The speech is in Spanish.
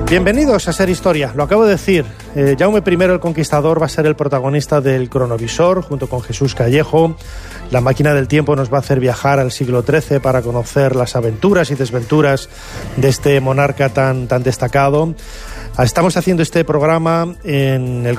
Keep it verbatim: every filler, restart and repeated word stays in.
Bienvenidos a Ser Historia, lo acabo de decir. Eh, Jaume primero el Conquistador va a ser el protagonista del cronovisor, junto con Jesús Callejo. La máquina del tiempo nos va a hacer viajar al siglo trece para conocer las aventuras y desventuras de este monarca tan, tan destacado. Estamos haciendo este programa en el